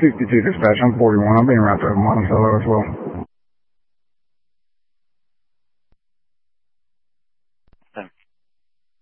62 dispatch, I'm 41. I'm being wrapped up in Monticello as well.